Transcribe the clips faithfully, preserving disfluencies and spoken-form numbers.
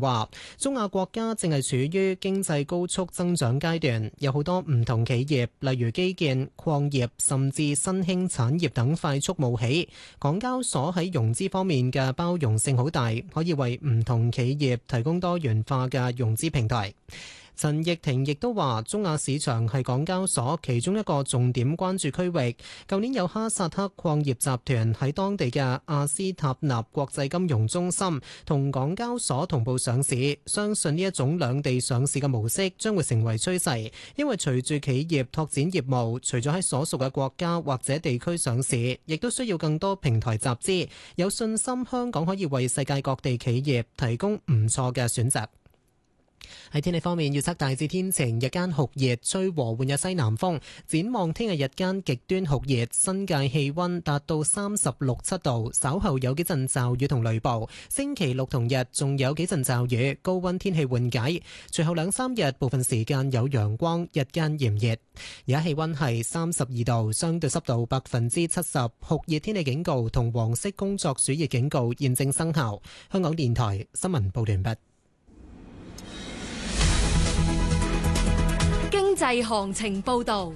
話，中亞國家正係處於經濟高速增長階段，有好多唔同企業，例如基建、礦業甚至新興產業等快速冒起。港交所喺融資方面嘅包容性好大，可以為唔同企業提供多元化嘅融資平台。陳奕霆亦都話，中亞市場係港交所其中一個重點關注區域。舊年有哈薩克礦業集團喺當地嘅阿斯塔納國際金融中心同港交所同步上市，相信呢一種兩地上市嘅模式將會成為趨勢，因為隨住企業拓展業務，除咗喺所屬嘅國家或者地區上市，亦都需要更多平台集資。有信心香港可以為世界各地企業提供唔錯嘅選擇。喺天氣方面，預測大致天晴，日間酷熱，吹和緩嘅西南風。展望聽日日間極端酷熱，新界氣溫達到三十六七度，稍後有幾陣驟雨同雷暴。星期六同日仲有幾陣驟雨，高溫天氣緩解。隨後兩三日部分時間有陽光，日間炎熱。而家氣溫係三十二度，相對濕度百分之七十，酷熱天氣警告同黃色工作暑熱警告現正生效。香港電台新聞報道完畢。 經濟行情報道。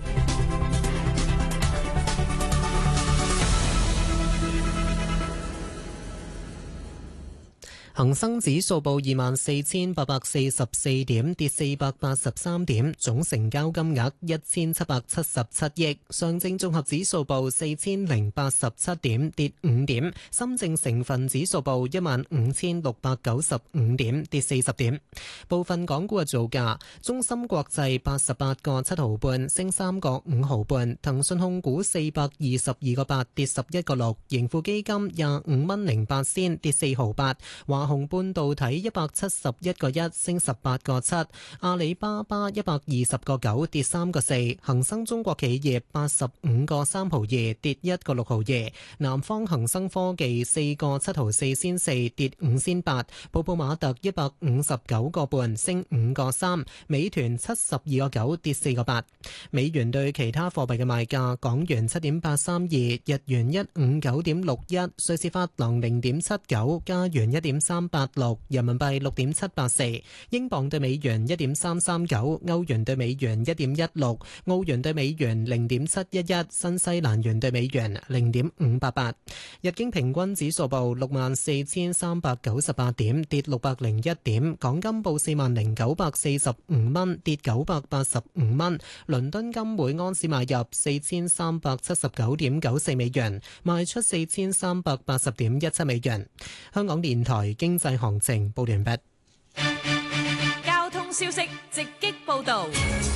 恒生指數報二萬四千八百四十四點，跌四百八十三點，總成交金額一千七百七十七億。上證綜合指數報四千零八十七點，跌五點。深證成分指數報一萬五千六百九十五點，跌四十點。部分港股嘅造價：中芯國際八十八個七毫半，升三個五毫半；騰訊控股四百二十二個八，跌十一個六；盈富基金廿五蚊零八仙，跌四毫八；華鴻半導體一百七十一個一，升十八個七；阿里巴巴一百二十個九，跌三個四；恒生中國企業八十五個三毫二，跌一個六毫二；南方恒生科技四個七毫四仙四，跌五仙八；寶寶馬特一百五十九個半，升五個三；美團七十二個九，跌四個八。美元對其他貨幣嘅賣價：港元七點八三二，日元一五九點六一，瑞士法郎零點七九，加元一點三八六，人民幣六點七八四，英鎊對美元一點三三九，歐元對美元一點一六，澳元對美元零點七一一，新西蘭元對美元零點五八八。日經平均指數報六萬四千三百九十八點，跌六百零一點。港金報四萬零九百四十五蚊，跌九百八十五蚊。倫敦金每盎司買入四千三百七十九點九四美元，賣出四千三百八十點一七美元。香港電台經濟行情報完畢。 交通消息直擊報道。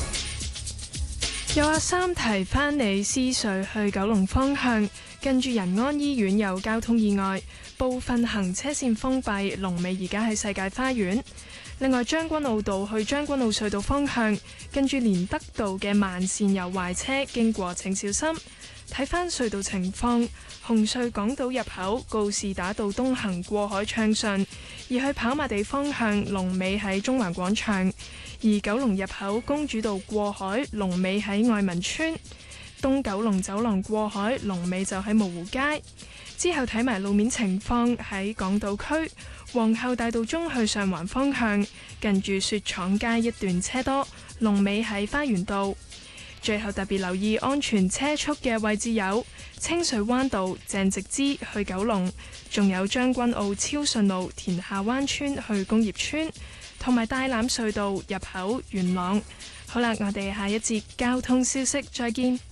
有阿三提翻你獅隧去九龍方向，近住仁安醫院有交通意外，部分行車線封閉，龍尾而家喺世界花園。另外，將軍澳道去將軍澳隧道方向，近住連德道嘅慢線有壞車，經過請小心。睇返隧道情況，紅隧港島入口告士打道東行過海暢順，而去跑馬地方向龍尾喺中環廣場；而九龍入口公主道過海龍尾喺愛民村，東九龍走廊過海龍尾就喺蕪湖街。之後睇埋路面情況，喺港島區皇后大道中去上環方向，近住雪廠街一段車多，龍尾喺花園道。最後特別留意安全車速嘅位置有清水灣道鄭直之去九龍，仲有將軍澳超順路田下灣村去工業村，同埋大欖隧道入口元朗。好啦，我哋下一節交通消息再見。